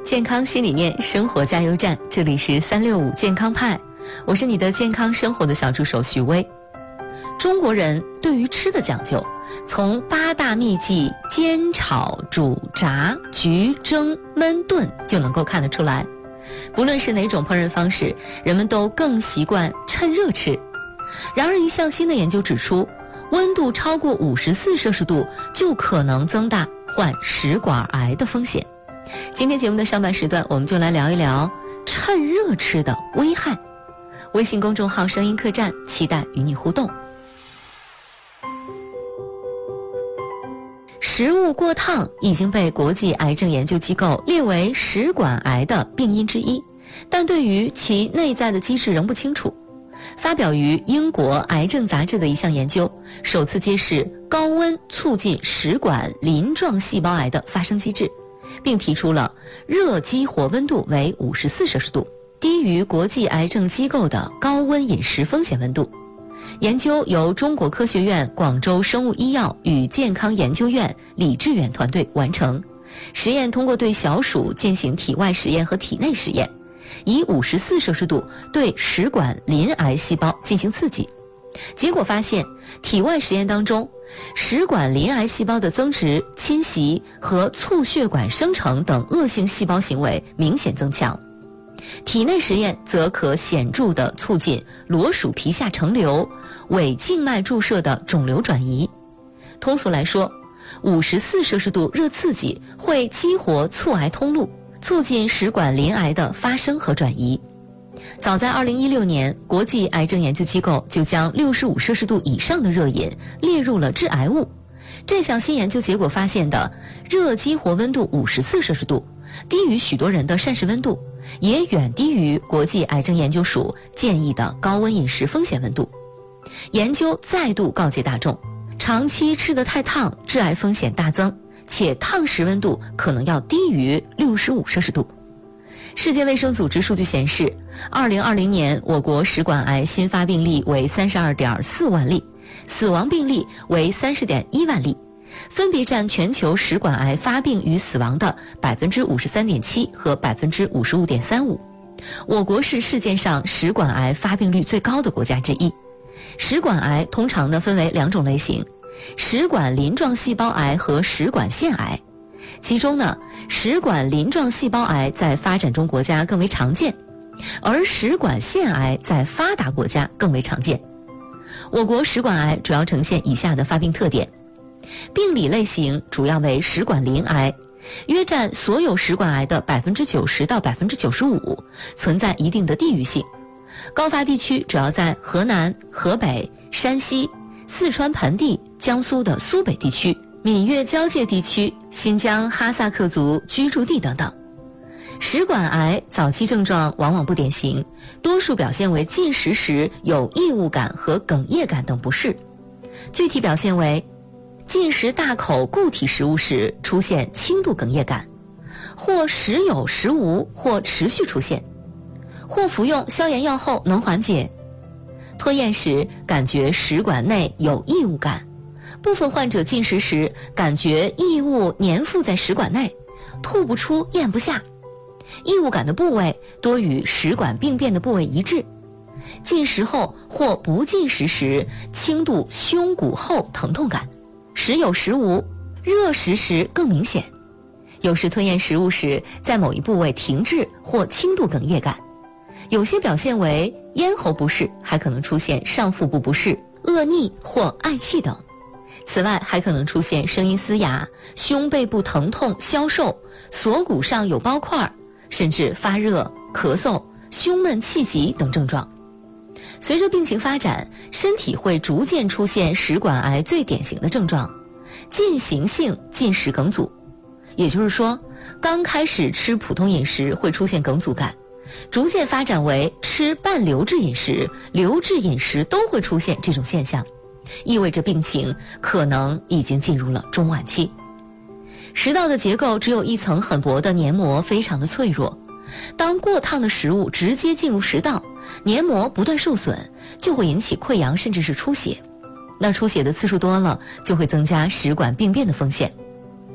健康新理念，生活加油站，这里是365健康派，我是你的健康生活的小助手许巍。中国人对于吃的讲究，从8大秘技煎、炒、煮、炸、焗、蒸、焖、炖就能够看得出来。不论是哪种烹饪方式，人们都更习惯趁热吃。然而一项新的研究指出，温度超过54摄氏度就可能增大患食管癌的风险。今天节目的上半时段，我们就来聊一聊趁热吃的危害。微信公众号声音客栈，期待与你互动。食物过烫已经被国际癌症研究机构列为食管癌的病因之一，但对于其内在的机制仍不清楚。发表于英国癌症杂志的一项研究，首次揭示高温促进食管鳞状细胞癌的发生机制，并提出了热激活温度为54摄氏度，低于国际癌症机构的高温饮食风险温度。研究由中国科学院广州生物医药与健康研究院李志远团队完成。实验通过对小鼠进行体外实验和体内实验，以54摄氏度对食管鳞癌细胞进行刺激。结果发现，体外实验当中，食管鳞癌细胞的增殖、侵袭和促血管生成等恶性细胞行为明显增强。体内实验则可显著地促进裸鼠皮下成瘤、伪静脉注射的肿瘤转移。通俗来说，54摄氏度热刺激会激活促癌通路，促进食管鳞癌的发生和转移。早在2016年，国际癌症研究机构就将65摄氏度以上的热饮列入了致癌物。这项新研究结果发现的热激活温度54摄氏度，低于许多人的膳食温度，也远低于国际癌症研究署建议的高温饮食风险温度。研究再度告诫大众，长期吃得太烫，致癌风险大增，且烫食温度可能要低于65摄氏度。世界卫生组织数据显示，2020年我国食管癌新发病例为32.4万例，死亡病例为30.1万例，分别占全球食管癌发病与死亡的 53.7% 和 55.35%。我国是世界上食管癌发病率最高的国家之一。食管癌通常呢分为2种类型，食管鳞状细胞癌和食管腺癌。其中呢，食管鳞状细胞癌在发展中国家更为常见，而食管腺癌在发达国家更为常见。我国食管癌主要呈现以下的发病特点：病理类型主要为食管鳞癌，约占所有食管癌的 90% 到 95%， 存在一定的地域性。高发地区主要在河南、河北、山西、四川盆地、江苏的苏北地区、闽粤交界地区、新疆哈萨克族居住地等等。食管癌早期症状往往不典型，多数表现为进食时有异物感和哽咽感等不适。具体表现为：进食大口固体食物时出现轻度哽咽感，或时有时无，或持续出现，或服用消炎药后能缓解。吞咽时感觉食管内有异物感，部分患者进食时感觉异物粘附在食管内，吐不出咽不下。异物感的部位多与食管病变的部位一致。进食后或不进食时轻度胸骨后疼痛感，时有时无，热食时更明显。有时吞咽食物时在某一部位停滞或轻度哽咽感。有些表现为咽喉不适，还可能出现上腹部不适、恶逆或嗳气等。此外还可能出现声音嘶哑、胸背部疼痛、消瘦、锁骨上有包块，甚至发热、咳嗽、胸闷气急等症状。随着病情发展，身体会逐渐出现食管癌最典型的症状：进行性进食梗阻。也就是说，刚开始吃普通饮食会出现梗阻感，逐渐发展为吃半流质饮食、流质饮食都会出现这种现象，意味着病情可能已经进入了中晚期。食道的结构只有一层很薄的黏膜，非常的脆弱。当过烫的食物直接进入食道，黏膜不断受损，就会引起溃疡甚至是出血。那出血的次数多了，就会增加食管病变的风险。